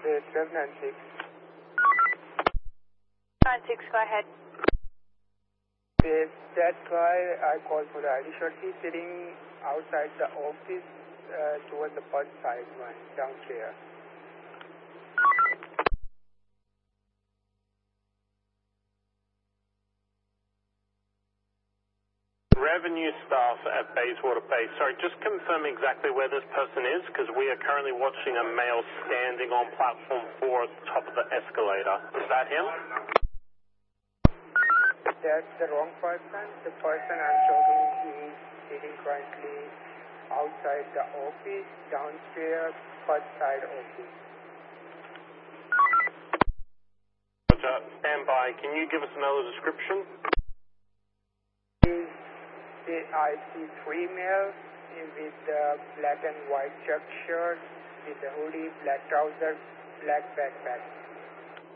the 1296. 96, go ahead. That guy I called for the ID shot, he's sitting outside the office towards the bus side one, downstairs. Revenue staff at Bayswater Base. Sorry, just confirm exactly where this person is, because we are currently watching a male standing on platform 4 at the top of the escalator. Is that him? That's the wrong person. The person I'm talking, he's sitting currently outside the office, downstairs, bus side office. Roger, stand by. Can you give us another description? I see 3 males with black and white check shirt, with a hoodie, black trousers, black backpack.